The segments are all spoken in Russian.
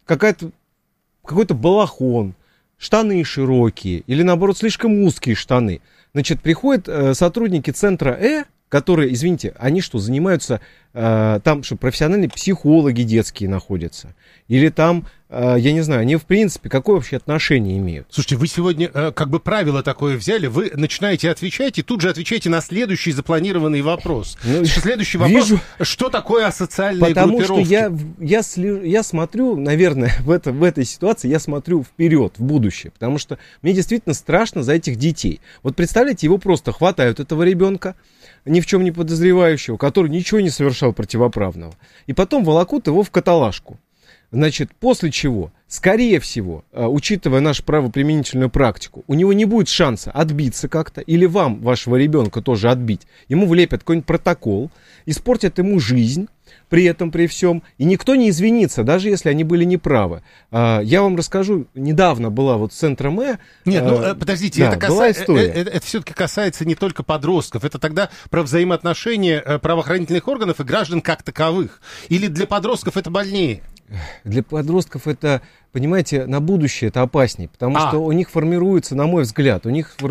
какой-то балахон, штаны широкие или, наоборот, слишком узкие штаны. Значит, приходят сотрудники центра которые, извините, они что, занимаются, там что, профессиональные психологи детские находятся? Или там, я не знаю, они в принципе, какое вообще отношение имеют? Слушайте, вы сегодня как бы правило такое взяли, вы начинаете отвечать, и тут же отвечаете на следующий запланированный вопрос. Следующий вопрос, что такое асоциальные группировки? Потому что я смотрю, наверное, в этой ситуации, я смотрю вперед, в будущее, потому что мне действительно страшно за этих детей. Вот представляете, его просто хватают, этого ребенка, ни в чем не подозревающего, который ничего не совершал противоправного, и потом волокут его в каталажку. Значит, после чего, скорее всего, учитывая нашу правоприменительную практику, у него не будет шанса отбиться как-то, или вам, вашего ребенка, тоже отбить. Ему влепят какой-нибудь протокол, испортят ему жизнь при всем, и никто не извинится, даже если они были неправы. Я вам расскажу, недавно была вот с центром Нет, подождите, да, это все-таки касается не только подростков, это тогда про взаимоотношения правоохранительных органов и граждан как таковых. Или для подростков это больнее? Для подростков это, понимаете, на будущее это опаснее, потому что у них формируется, на мой взгляд,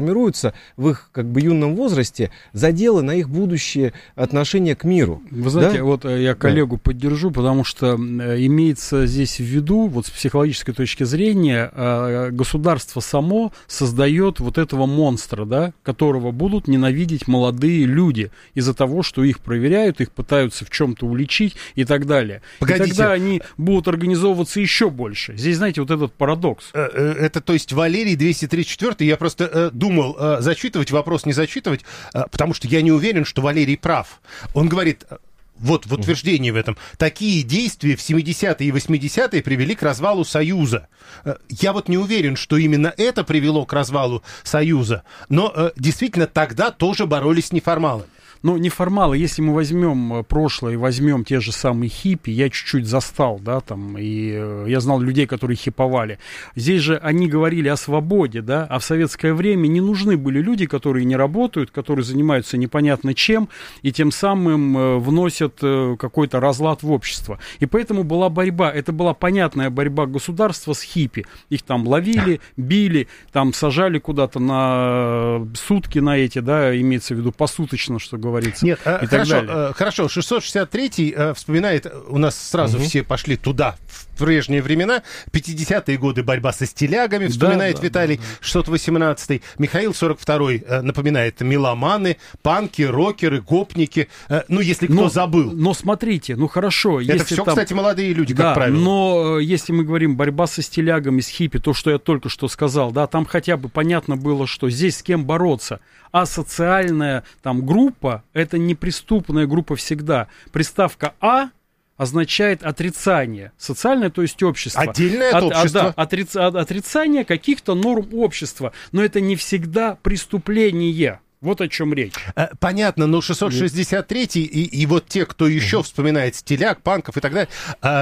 в их как бы юном возрасте заделы на их будущее отношение к миру. Вы знаете, вот я коллегу поддержу, потому что имеется здесь в виду, вот с психологической точки зрения, государство само создает вот этого монстра, да, которого будут ненавидеть молодые люди из-за того, что их проверяют, их пытаются в чем-то уличить и так далее. Погодите. И тогда они будут организовываться еще больше. Здесь, знаете, вот этот парадокс. Это, то есть, Валерий 234, я просто думал, зачитывать вопрос, не зачитывать, потому что я не уверен, что Валерий прав. Он говорит, вот в утверждении в этом, такие действия в 70-е и 80-е привели к развалу Союза. Я вот не уверен, что именно это привело к развалу Союза, но действительно тогда тоже боролись с неформалами. Ну, неформалы, если мы возьмем прошлое и возьмем те же самые хиппи, я чуть-чуть застал, да, там, и я знал людей, которые хиповали. Здесь же они говорили о свободе, да, а в советское время не нужны были люди, которые не работают, которые занимаются непонятно чем, и тем самым вносят какой-то разлад в общество. И поэтому была борьба, это была понятная борьба государства с хиппи. Их там ловили, били, там сажали куда-то на сутки на эти, да, имеется в виду посуточно, что говорится. Нет, хорошо, 663-й вспоминает, у нас сразу все пошли туда, в прежние времена, 50-е годы борьба со стилягами, вспоминает Виталий, 618-й, Михаил 42-й напоминает меломаны, панки, рокеры, гопники, ну, если кто забыл. Но смотрите, ну, хорошо. Это если все, там... кстати, молодые люди, как правило. Но если мы говорим борьба со стилягами, с хиппи, то, что я только что сказал, да, там хотя бы понятно было, что здесь с кем бороться. А социальная там группа, это не преступная группа всегда. Приставка «а» означает отрицание. Социальное, то есть общество. Отдельное от общества. Отрицание каких-то норм общества. Но это не всегда преступление. Вот о чем речь. Понятно, но 663-й и вот те, кто еще вспоминает стиляк, панков и так далее,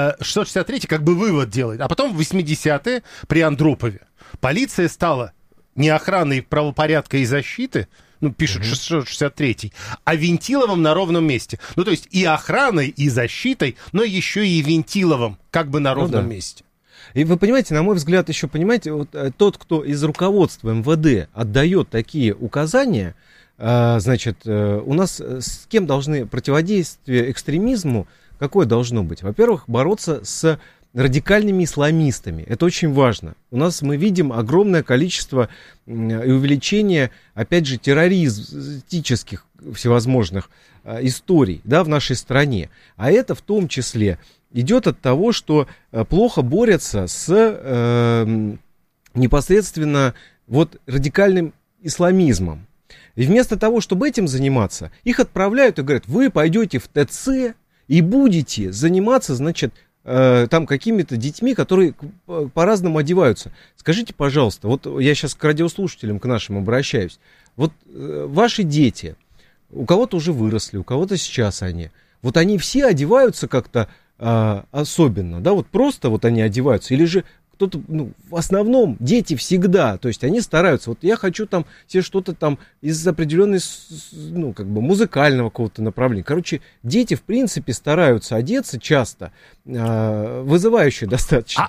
663-й как бы вывод делает. А потом в 80-е при Андропове полиция стала не охраной правопорядка и защиты, ну, пишет 663-й, а Вентиловым на ровном месте. Ну, то есть и охраной, и защитой, но еще и Вентиловым как бы на ровном месте. И вы понимаете, на мой взгляд, еще понимаете, вот тот, кто из руководства МВД отдает такие указания, значит, у нас с кем должны противодействие экстремизму, какое должно быть? Во-первых, бороться с радикальными исламистами. Это очень важно. У нас мы видим огромное количество и увеличение, опять же, террористических всевозможных историй, да, в нашей стране. А это в том числе идет от того, что плохо борются с непосредственно вот радикальным исламизмом. И вместо того, чтобы этим заниматься, их отправляют и говорят, вы пойдете в ТЦ и будете заниматься, значит, там какими-то детьми, которые по-разному одеваются. Скажите, пожалуйста, вот я сейчас к радиослушателям, к нашим обращаюсь. Вот ваши дети, у кого-то уже выросли, у кого-то сейчас они. Вот они все одеваются как-то особенно, да, вот просто вот они одеваются, или же кто-то, ну, в основном дети всегда, то есть они стараются, вот я хочу там себе что-то там из определенной, ну, как бы музыкального какого-то направления. Короче, дети, в принципе, стараются одеться часто, вызывающе достаточно.